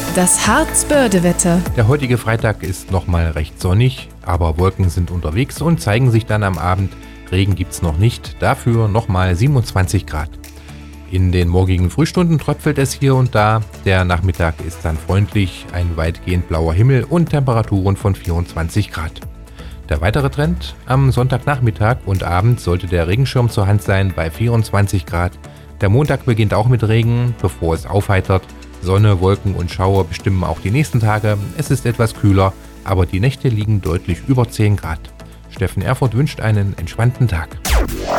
Das Harzbörde-Wetter. Der heutige Freitag ist nochmal recht sonnig, aber Wolken sind unterwegs und zeigen sich dann am Abend. Regen gibt's noch nicht, dafür nochmal 27 Grad. In den morgigen Frühstunden tröpfelt es hier und da. Der Nachmittag ist dann freundlich, ein weitgehend blauer Himmel und Temperaturen von 24 Grad. Der weitere Trend: am Sonntagnachmittag und Abend sollte der Regenschirm zur Hand sein bei 24 Grad. Der Montag beginnt auch mit Regen, bevor es aufheitert. Sonne, Wolken und Schauer bestimmen auch die nächsten Tage. Es ist etwas kühler, aber die Nächte liegen deutlich über 10 Grad. Steffen Erfurt wünscht einen entspannten Tag.